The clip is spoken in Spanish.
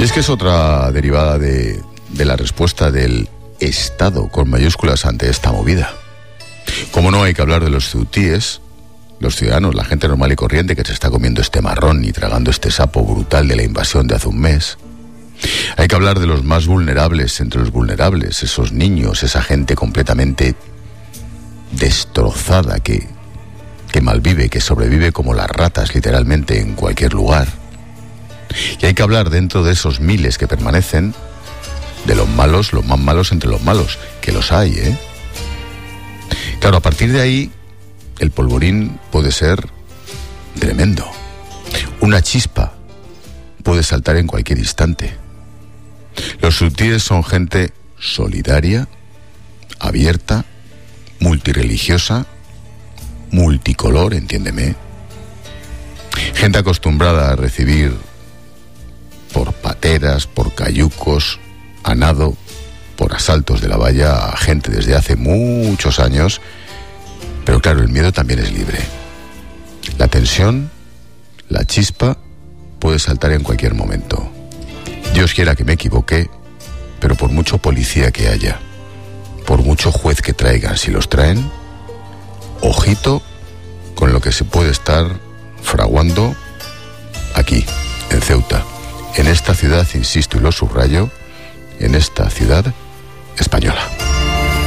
Y es que es otra derivada de la respuesta del Estado con mayúsculas ante esta movida. Como no, hay que hablar de los ceutíes, los ciudadanos, la gente normal y corriente que se está comiendo este marrón y tragando este sapo brutal de la invasión de hace un mes. Hay que hablar de los más vulnerables entre los vulnerables, esos niños, esa gente completamente destrozada que malvive, que sobrevive como las ratas literalmente en cualquier lugar. Y hay que hablar dentro de esos miles que permanecen de los malos, los más malos entre los malos, que los hay, ¿eh? Claro, a partir de ahí el polvorín puede ser tremendo. Una chispa puede saltar en cualquier instante. Los ceutíes son gente solidaria, abierta, multirreligiosa, multicolor, entiéndeme. Gente acostumbrada a recibir por pateras, por cayucos, a nado, por asaltos de la valla a gente desde hace muchos años. Pero claro, el miedo también es libre. La tensión, la chispa, puede saltar en cualquier momento. Dios quiera que me equivoque, pero por mucho policía que haya, por mucho juez que traigan, si los traen, ojito con lo que se puede estar fraguando aquí, en Ceuta, en esta ciudad, insisto y lo subrayo, en esta ciudad española.